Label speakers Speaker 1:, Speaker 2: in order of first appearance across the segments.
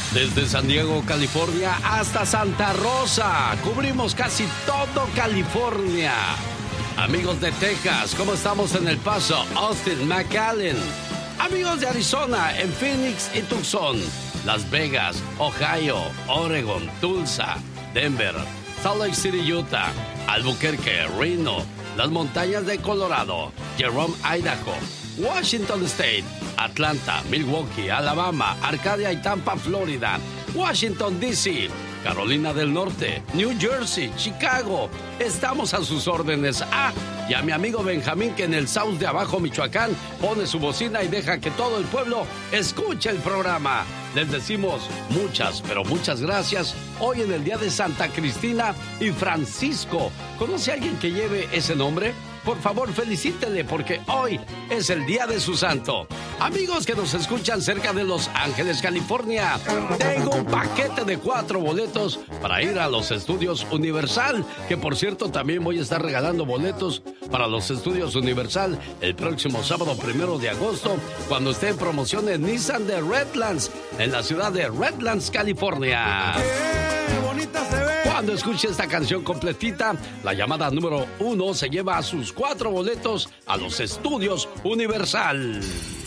Speaker 1: Desde San Diego, California, hasta Santa Rosa. Cubrimos casi todo California. Amigos de Texas, ¿cómo estamos en El Paso, Austin, McAllen? Amigos de Arizona, en Phoenix y Tucson. Las Vegas, Ohio, Oregon, Tulsa, Denver, Salt Lake City, Utah, Albuquerque, Reno, las montañas de Colorado, Jerome, Idaho, Washington State, Atlanta, Milwaukee, Alabama, Arcadia y Tampa, Florida, Washington, D.C., Carolina del Norte, New Jersey, Chicago. Estamos a sus órdenes. Y a mi amigo Benjamín, que en el South de Abajo, Michoacán, pone su bocina y deja que todo el pueblo escuche el programa. Les decimos muchas, pero muchas gracias. Hoy en el día de Santa Cristina y Francisco. ¿Conoce a alguien que lleve ese nombre? Por favor, felicítele, porque hoy es el día de su santo. Amigos que nos escuchan cerca de Los Ángeles, California, tengo un paquete de 4 boletos para ir a los estudios Universal, que por cierto también voy a estar regalando boletos para los estudios Universal el próximo sábado 1 de agosto, cuando esté en promoción en Nissan de Redlands, en la ciudad de Redlands, California.
Speaker 2: ¡Qué bonita se ve!
Speaker 1: Cuando escuche esta canción completita, la llamada número 1 se lleva a sus 4 boletos a los estudios Universal.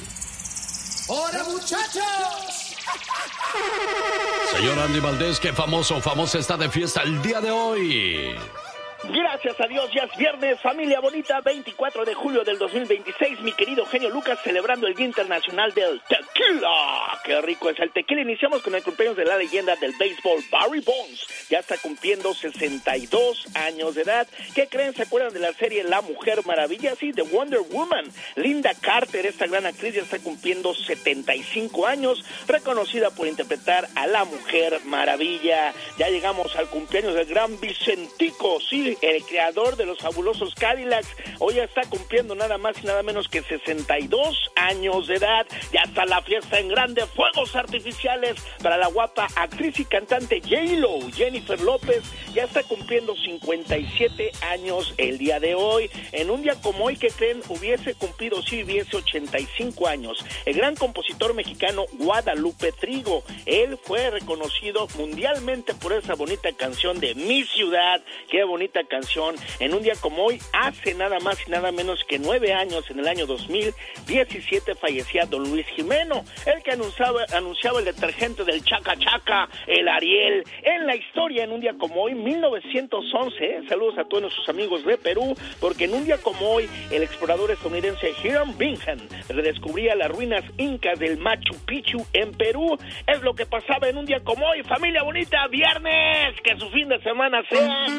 Speaker 2: ¡Hola, muchachos!
Speaker 1: Señor Andy Valdés, qué famosa está de fiesta el día de hoy.
Speaker 3: Gracias a Dios, ya es viernes, familia bonita, 24 de julio del 2026, mi querido genio Lucas, celebrando el Día Internacional del Tequila. ¡Qué rico es el tequila! Iniciamos con el cumpleaños de la leyenda del béisbol, Barry Bonds. Ya está cumpliendo 62 años de edad. ¿Qué creen? ¿Se acuerdan de la serie La Mujer Maravilla? Sí, de Wonder Woman. Linda Carter, esta gran actriz, ya está cumpliendo 75 años, reconocida por interpretar a la Mujer Maravilla. Ya llegamos al cumpleaños del gran Vicentico, sí, el creador de los fabulosos Cadillacs. Hoy ya está cumpliendo nada más y nada menos que 62 años de edad. Ya está la fiesta en grande, fuegos artificiales para la guapa actriz y cantante J-Lo. Jennifer López ya está cumpliendo 57 años el día de hoy. En un día como hoy, que creen, hubiese 85 años el gran compositor mexicano Guadalupe Trigo. Él fue reconocido mundialmente por esa bonita canción de Mi Ciudad. Qué bonita canción. En un día como hoy, hace nada más y nada menos que 9 años, en el año 2017, fallecía don Luis Jimeno, el que anunciaba el detergente del Chaca Chaca, el Ariel. En la historia, en un día como hoy, 1911, saludos a todos nuestros amigos de Perú, porque en un día como hoy, el explorador estadounidense Hiram Bingham redescubría las ruinas incas del Machu Picchu en Perú. Es lo que pasaba en un día como hoy, familia bonita, viernes, que su fin de semana sea